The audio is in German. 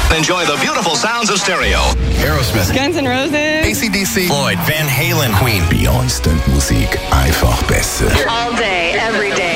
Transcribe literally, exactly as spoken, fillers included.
Enjoy the beautiful sounds of stereo. Aerosmith, Guns N' Roses, A C D C, Floyd, Van Halen, Queen. Bei uns klingt Musik einfach besser. All day, every day.